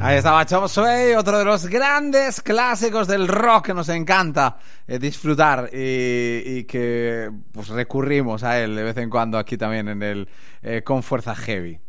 Ahí estaba Chop Suey, otro de los grandes clásicos del rock que nos encanta disfrutar y que pues recurrimos a él de vez en cuando aquí también en el Con Fuerza Heavy.